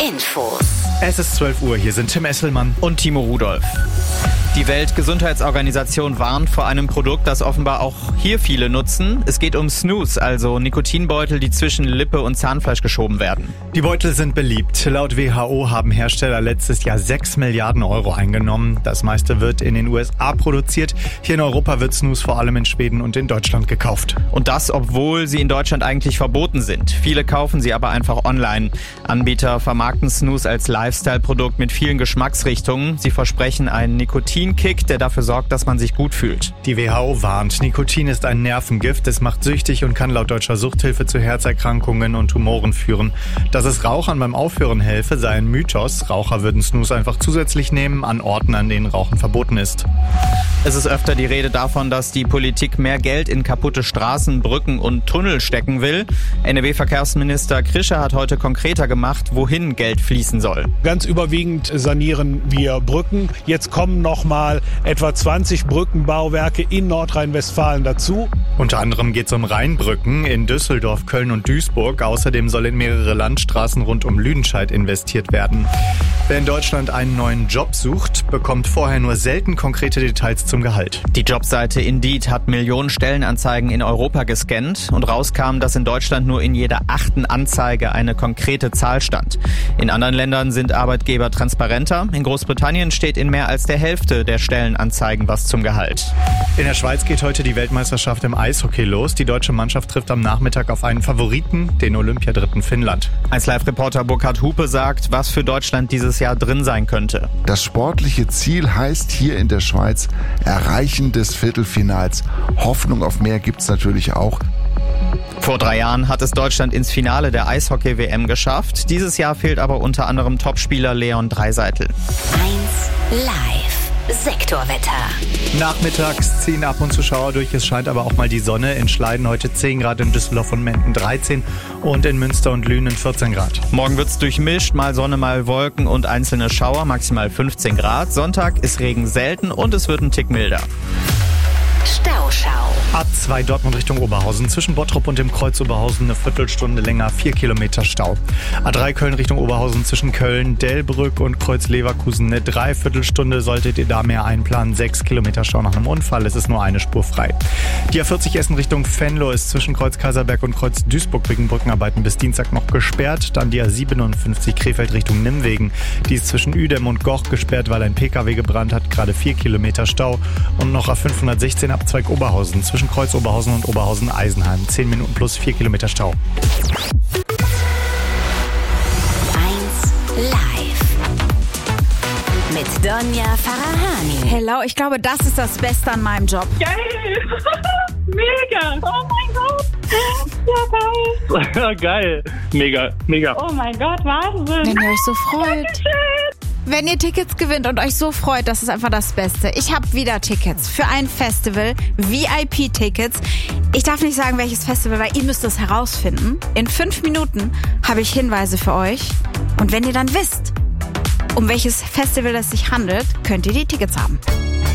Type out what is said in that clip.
Infos. Es ist 12 Uhr, hier sind Tim Esselmann und Timo Rudolph. Die Weltgesundheitsorganisation warnt vor einem Produkt, das offenbar auch hier viele nutzen. Es geht um Snus, also Nikotinbeutel, die zwischen Lippe und Zahnfleisch geschoben werden. Die Beutel sind beliebt. Laut WHO haben Hersteller letztes Jahr 6 Milliarden Euro eingenommen. Das meiste wird in den USA produziert. Hier in Europa wird Snus vor allem in Schweden und in Deutschland gekauft. Und das, obwohl sie in Deutschland eigentlich verboten sind. Viele kaufen sie aber einfach online. Anbieter vermarkten Snus als Lifestyle-Produkt mit vielen Geschmacksrichtungen. Sie versprechen einen Nikotinkick, der dafür sorgt, dass man sich gut fühlt. Die WHO warnt, Nikotin ist ein Nervengift, es macht süchtig und kann laut Deutscher Suchthilfe zu Herzerkrankungen und Tumoren führen. Dass es Rauchern beim Aufhören helfe, sei ein Mythos. Raucher würden Snus einfach zusätzlich nehmen an Orten, an denen Rauchen verboten ist. Es ist öfter die Rede davon, dass die Politik mehr Geld in kaputte Straßen, Brücken und Tunnel stecken will. NRW-Verkehrsminister Krischer hat heute konkreter gemacht, wohin Geld fließen soll. Ganz überwiegend sanieren wir Brücken. Jetzt kommen noch mal etwa 20 Brückenbauwerke in Nordrhein-Westfalen dazu. Unter anderem geht es um Rheinbrücken in Düsseldorf, Köln und Duisburg. Außerdem soll in mehrere Landstraßen rund um Lüdenscheid investiert werden. Wer in Deutschland einen neuen Job sucht, bekommt vorher nur selten konkrete Details zum Gehalt. Die Jobseite Indeed hat Millionen Stellenanzeigen in Europa gescannt und rauskam, dass in Deutschland nur in jeder 8. Anzeige eine konkrete Zahl stand. In anderen Ländern sind Arbeitgeber transparenter. In Großbritannien steht in mehr als der Hälfte der Stellenanzeigen was zum Gehalt. In der Schweiz geht heute die Weltmeisterschaft im Eishockey los. Die deutsche Mannschaft trifft am Nachmittag auf einen Favoriten, den Olympiadritten Finnland. Als Live-Reporter Burkhard Hupe sagt, was für Deutschland dieses Jahr drin sein könnte. Das sportliche Ziel heißt hier in der Schweiz Erreichen des Viertelfinals. Hoffnung auf mehr gibt's natürlich auch. Vor 3 Jahren hat es Deutschland ins Finale der Eishockey-WM geschafft. Dieses Jahr fehlt aber unter anderem Topspieler Leon Dreiseitel. 1 Live Sektorwetter. Nachmittags ziehen ab und zu Schauer durch, es scheint aber auch mal die Sonne. In Schleiden heute 10 Grad, in Düsseldorf und Menden 13 und in Münster und Lünen 14 Grad. Morgen wird's durchmischt, mal Sonne, mal Wolken und einzelne Schauer, maximal 15 Grad. Sonntag ist Regen selten und es wird ein Tick milder. Stauschau. A2 Dortmund Richtung Oberhausen. Zwischen Bottrop und dem Kreuz Oberhausen eine Viertelstunde länger, 4 Kilometer Stau. A3 Köln Richtung Oberhausen zwischen Köln, Delbrück und Kreuz Leverkusen eine Dreiviertelstunde. Solltet ihr da mehr einplanen, 6 Kilometer Stau nach einem Unfall. Es ist nur eine Spur frei. Die A40 Essen Richtung Venlo ist zwischen Kreuz Kaiserberg und Kreuz Duisburg wegen Brückenarbeiten bis Dienstag noch gesperrt. Dann die A57 Krefeld Richtung Nimmwegen. Die ist zwischen Uedem und Goch gesperrt, weil ein PKW gebrannt hat. Gerade 4 Kilometer Stau. Und noch A516 Abzweig Oberhausen zwischen Kreuz Oberhausen und Oberhausen-Eisenheim. 10 Minuten plus 4 Kilometer Stau. 1 Live mit Donja Farahani. Hello, ich glaube, das ist das Beste an meinem Job. Geil! Mega! Oh mein Gott! Ja, geil! Geil! Mega, mega! Oh mein Gott, Wahnsinn! Wenn ihr euch so freut. Dankeschön. Wenn ihr Tickets gewinnt und euch so freut, das ist einfach das Beste. Ich habe wieder Tickets für ein Festival, VIP-Tickets. Ich darf nicht sagen, welches Festival, weil ihr müsst es herausfinden. In 5 Minuten habe ich Hinweise für euch. Und wenn ihr dann wisst, um welches Festival es sich handelt, könnt ihr die Tickets haben.